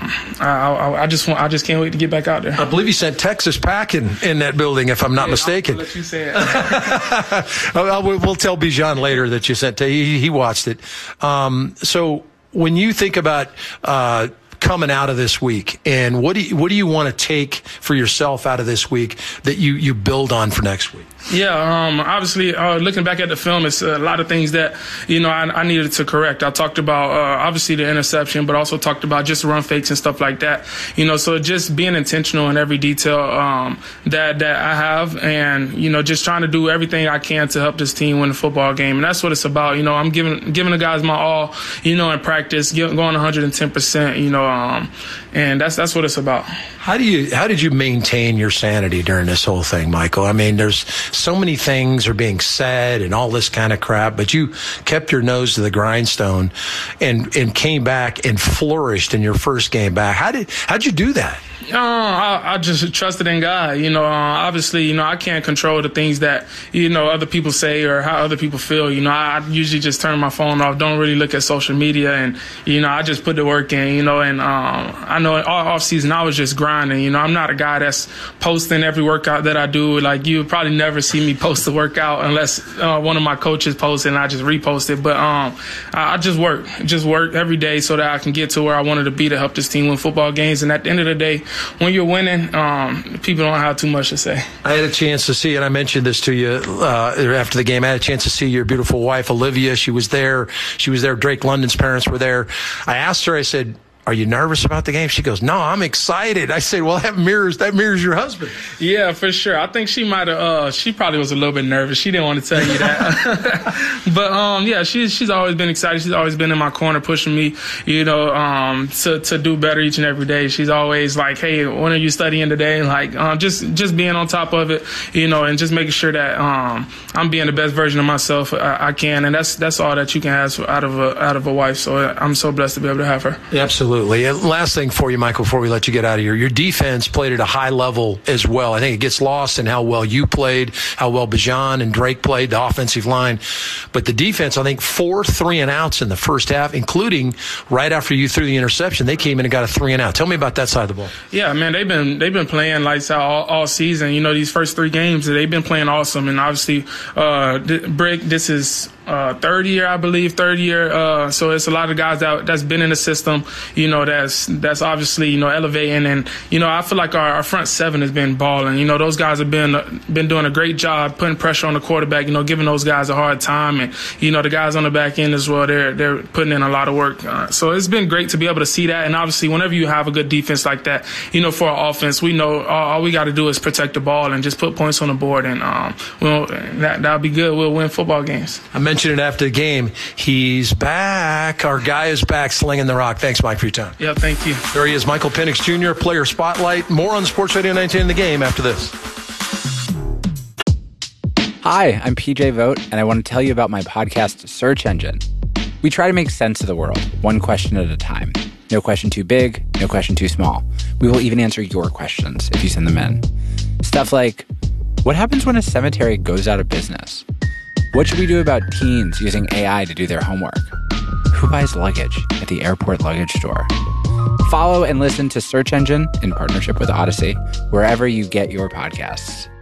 I just can't wait to get back out there. I believe you sent Texas packing in that building, if I'm not mistaken. I'll let you say it. We'll tell Bijan later that you sent. He watched it. So when you think about coming out of this week, and what do you want to take for yourself out of this week that you build on for next week? Yeah, obviously, looking back at the film, it's a lot of things that, I needed to correct. I talked about, obviously, the interception, but also talked about just run fakes and stuff like that. So just being intentional in every detail that I have, and, just trying to do everything I can to help this team win the football game. And that's what it's about. I'm giving the guys my all, in practice, going 110%, and that's what it's about. How did you maintain your sanity during this whole thing, Michael? I mean, there's so many things are being said and all this kind of crap, but you kept your nose to the grindstone and came back and flourished in your first game back. How'd you do that? I just trusted in God. Obviously, I can't control the things that, other people say or how other people feel. I usually just turn my phone off, don't really look at social media, and, I just put the work in, and I know all off season I was just grinding. I'm not a guy that's posting every workout that I do. Like, you would probably never see me post a workout unless one of my coaches posts it and I just repost it. But I just work every day so that I can get to where I wanted to be to help this team win football games. And at the end of the day, when you're winning, people don't have too much to say. I had a chance to see, and I mentioned this to you after the game, I had a chance to see your beautiful wife, Olivia. She was there. Drake London's parents were there. I asked her, I said, "Are you nervous about the game?" She goes, "No, I'm excited." I said, "Well, that mirrors your husband." Yeah, for sure. I think she might have. She probably was a little bit nervous. She didn't want to tell you that. But yeah, she's always been excited. She's always been in my corner, pushing me, to do better each and every day. She's always like, "Hey, when are you studying today?" Like, just being on top of it, and just making sure that I'm being the best version of myself I can, and that's all that you can ask out of a wife. So I'm so blessed to be able to have her. Yeah, absolutely. Last thing for you, Michael, before we let you get out of here. Your defense played at a high level as well. I think it gets lost in how well you played, how well Bijan and Drake played, the offensive line. But the defense, I think 4 3-and-outs in the first half, including right after you threw the interception. They came in and got a 3-and-out. Tell me about that side of the ball. Yeah, man, they've been playing lights out all season. These first 3 games, they've been playing awesome. And obviously, Brick, this is third year. So it's a lot of guys that's been in the system, that's obviously, elevating. And, I feel like our front 7 has been balling. Those guys have been doing a great job putting pressure on the quarterback, giving those guys a hard time. And, the guys on the back end as well, they're putting in a lot of work. So it's been great to be able to see that. And obviously, whenever you have a good defense like that, for our offense, we know all we got to do is protect the ball and just put points on the board. And, that'll be good. We'll win football games. I mentioned it after the game. He's back. Our guy is back slinging the rock. Thanks, Mike, for your time. Yeah, thank you. There he is, Michael Penix Jr., Player Spotlight. More on Sports Radio 19 in the game after this. Hi, I'm PJ Vogt, and I want to tell you about my podcast, Search Engine. We try to make sense of the world, one question at a time. No question too big, no question too small. We will even answer your questions if you send them in. Stuff like, what happens when a cemetery goes out of business? What should we do about teens using AI to do their homework? Who buys luggage at the airport luggage store? Follow and listen to Search Engine in partnership with Odyssey, wherever you get your podcasts.